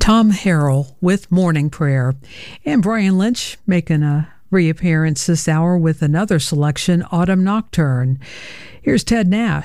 Tom Harrell with Morning Prayer, and Brian Lynch making a reappearance this hour with another selection, Autumn Nocturne. Here's Ted Nash.